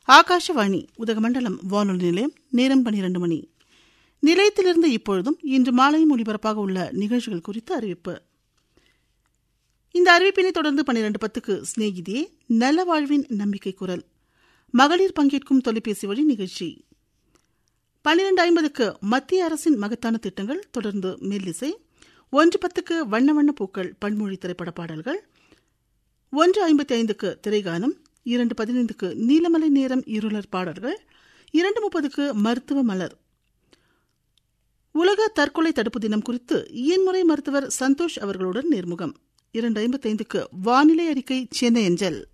ஆகாஷவாணி உதகமண்டலம் வானொலி நிலையம். நேரம் 12 மணி. நிலையத்திலிருந்து இப்பொழுதும் இன்று மாலையும் ஒலிபரப்பாக உள்ள நிகழ்ச்சிகள் குறித்த அறிவிப்பு. இந்த அறிவிப்பினை தொடர்ந்து 12:10 சிநேகிதியே நல்ல வாழ்வின் நம்பிக்கை குரல் மகளிர் பங்கேற்கும் தொலைபேசி வழி நிகழ்ச்சி. 12:50 மத்திய அரசின் மகத்தான திட்டங்கள், தொடர்ந்து மெல்லிசை. 1:10 வண்ண வண்ண பூக்கள் பன்மொழி திரைப்பட பாடல்கள். 1:55 திரைகானம். 2:15 நீலமலை நேரம் இருளர் பாடல்கள். 2:30 மருத்துவ மலர். உலக தற்கொலை தடுப்பு தினம் குறித்து இயன்முறை மருத்துவர் சந்தோஷ் அவர்களுடன் நேர்முகம். 2:55 வானிலை அறிக்கை சென்னை அஞ்சல்.